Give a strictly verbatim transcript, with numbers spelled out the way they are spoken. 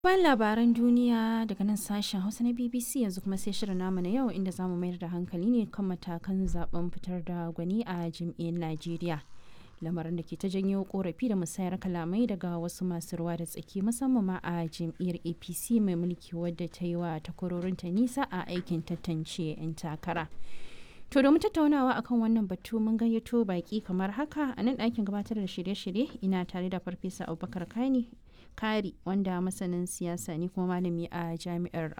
Bayan labaran duniya daga nan sashen Hausa na B B C yanzu kuma sai shirin namu na yau inda zamu mayar da hankali ne kan matakan zaben fitar da gwani a jam'iyyar Najeriya. Lamarin da ke ta janyo korafi da musayar kalamai daga wasu masu ruwa da tsaki musamman ma a jam'iyyar A P C mai mulki wadda ta yi wa takwarorinta nisa a aikin tantance 'yan takara. To domin tattaunawa akan wannan batu mun gayyato baki kamar haka a nan ɗakin gabatar da shirye-shirye ina tare da Farfesa Abubakar Kani Kari wanda masanin siyasa ne kuma malami a jami'ar